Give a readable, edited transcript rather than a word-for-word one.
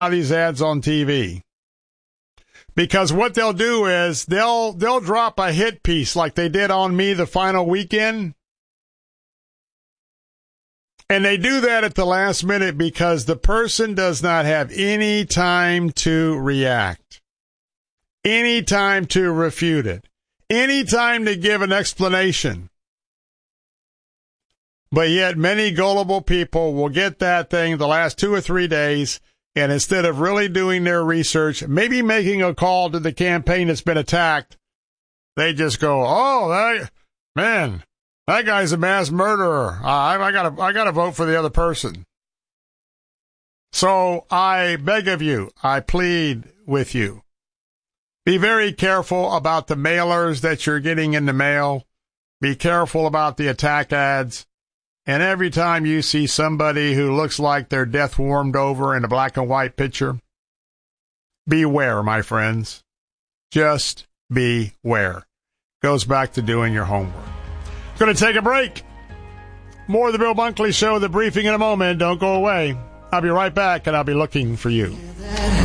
these ads on TV. Because what they'll do is they'll drop a hit piece like they did on me the final weekend. And they do that at the last minute because the person does not have any time to react, any time to refute it, any time to give an explanation. But yet many gullible people will get that thing the last 2 or 3 days, and instead of really doing their research, maybe making a call to the campaign that's been attacked, they just go, oh, that guy's a mass murderer. I gotta vote for the other person. So I beg of you, I plead with you, be very careful about the mailers that you're getting in the mail. Be careful about the attack ads. And every time you see somebody who looks like they're death warmed over in a black and white picture, beware, my friends. Just beware. Goes back to doing your homework. Going to take a break. More of the Bill Bunkley Show, the briefing in a moment. Don't go away. I'll be right back, and I'll be looking for you.